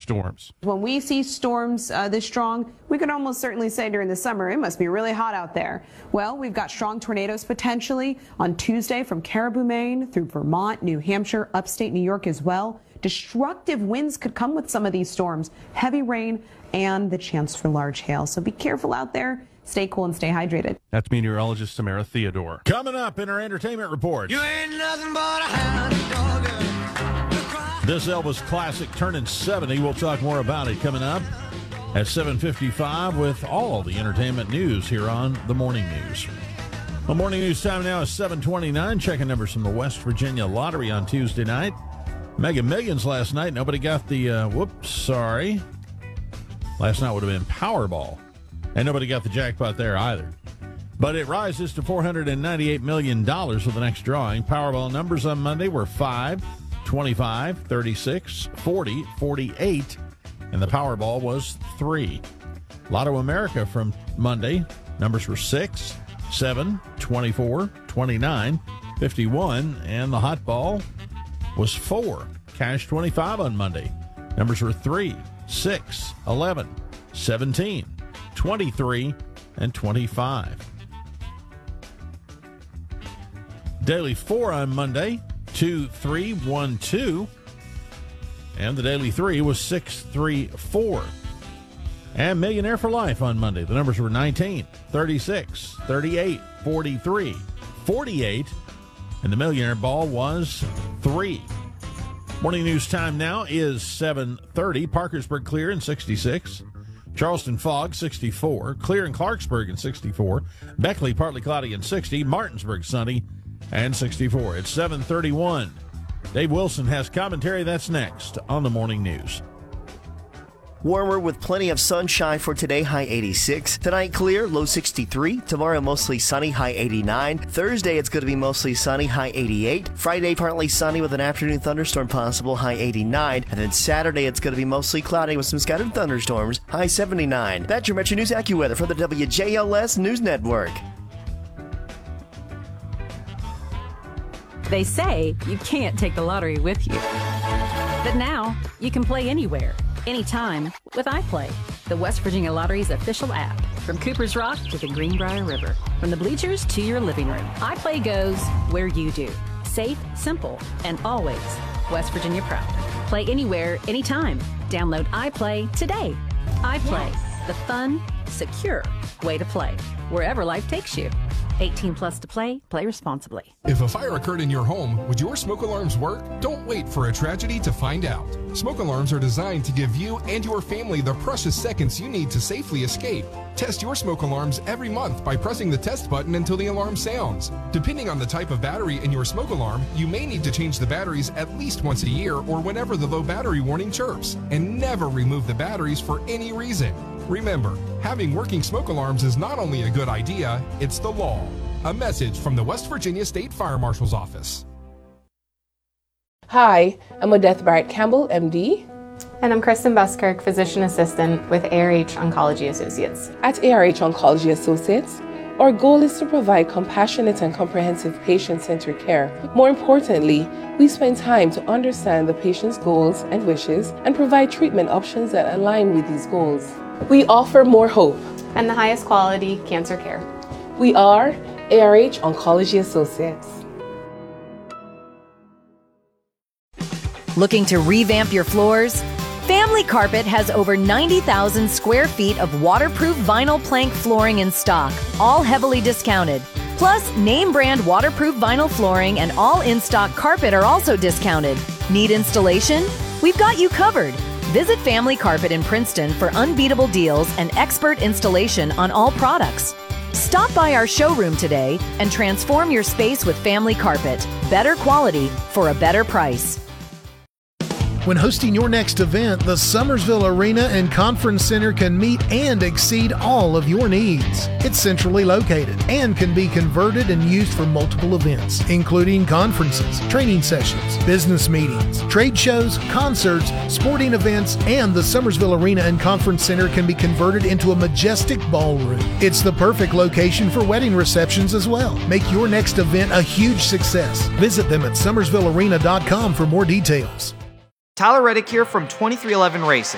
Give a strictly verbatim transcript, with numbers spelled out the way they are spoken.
storms. When we see storms uh, this strong, we could almost certainly say during the summer, it must be really hot out there. Well, we've got strong tornadoes potentially on Tuesday from Caribou, Maine through Vermont, New Hampshire, upstate New York as well. Destructive winds could come with some of these storms, heavy rain, and the chance for large hail. So be careful out there. Stay cool and stay hydrated. That's meteorologist Samara Theodore. Coming up in our entertainment report. You ain't nothing but a hound dog. This Elvis classic turning seventy. We'll talk more about it coming up at seven fifty-five with all the entertainment news here on the Morning News. The Morning News time now is seven twenty-nine. Checking numbers from the West Virginia Lottery on Tuesday night. Mega Millions last night. Nobody got the, uh, whoops, sorry. Last night would have been Powerball. And nobody got the jackpot there either. But it rises to four hundred ninety-eight million dollars for the next drawing. Powerball numbers on Monday were five, twenty-five, thirty-six, forty, forty-eight, and the Powerball was three. Lotto America from Monday, numbers were six, seven, twenty-four, twenty-nine, fifty-one, and the hot ball was four. Cash twenty-five on Monday. Numbers were three, six, eleven, seventeen, twenty-three, and twenty-five. Daily four on Monday, two, three, one, two. And the daily three was six, three, four. And Millionaire for Life on Monday. The numbers were nineteen, thirty-six, thirty-eight, forty-three, forty-eight. And the Millionaire Ball was three. Morning News time now is seven thirty. Parkersburg clear in sixty-six. Charleston fog, sixty-four. Clear in Clarksburg in sixty-four. Beckley partly cloudy in sixty. Martinsburg sunny and sixty-four. It's seven thirty-one. Dave Wilson has commentary. That's next on the Morning News. Warmer with plenty of sunshine for today, high eighty-six. Tonight clear, low sixty-three. Tomorrow mostly sunny, high eighty-nine. Thursday it's going to be mostly sunny, high eighty-eight. Friday partly sunny with an afternoon thunderstorm possible, high eighty-nine. And then Saturday it's going to be mostly cloudy with some scattered thunderstorms, high seventy-nine. That's your Metro News AccuWeather from the W J L S News Network. They say you can't take the lottery with you. But now you can play anywhere, anytime with iPlay, the West Virginia Lottery's official app. From Cooper's Rock to the Greenbrier River, from the bleachers to your living room, iPlay goes where you do. Safe, simple, and always West Virginia proud. Play anywhere, anytime. Download iPlay today. iPlay, yes. The fun, secure way to play, wherever life takes you. eighteen plus to play. Play responsibly. If a fire occurred in your home, would your smoke alarms work? Don't wait for a tragedy to find out. Smoke alarms are designed to give you and your family the precious seconds you need to safely escape. Test your smoke alarms every month by pressing the test button until the alarm sounds. Depending on the type of battery in your smoke alarm, you may need to change the batteries at least once a year or whenever the low battery warning chirps. And never remove the batteries for any reason. Remember, having working smoke alarms is not only a good idea, it's the law. A message from the West Virginia State Fire Marshal's Office. Hi, I'm Odette Barrett Campbell, M D. And I'm Kristen Buskirk, Physician Assistant with A R H Oncology Associates. At A R H Oncology Associates, our goal is to provide compassionate and comprehensive patient-centered care. More importantly, we spend time to understand the patient's goals and wishes and provide treatment options that align with these goals. We offer more hope and the highest quality cancer care. We are A R H Oncology Associates. Looking to revamp your floors? Family Carpet has over ninety thousand square feet of waterproof vinyl plank flooring in stock, all heavily discounted. Plus, name brand waterproof vinyl flooring and all in-stock carpet are also discounted. Need installation? We've got you covered. Visit Family Carpet in Princeton for unbeatable deals and expert installation on all products. Stop by our showroom today and transform your space with Family Carpet. Better quality for a better price. When hosting your next event, the Summersville Arena and Conference Center can meet and exceed all of your needs. It's centrally located and can be converted and used for multiple events, including conferences, training sessions, business meetings, trade shows, concerts, sporting events, and the Summersville Arena and Conference Center can be converted into a majestic ballroom. It's the perfect location for wedding receptions as well. Make your next event a huge success. Visit them at summersville arena dot com for more details. Tyler Reddick here from twenty-three eleven Racing.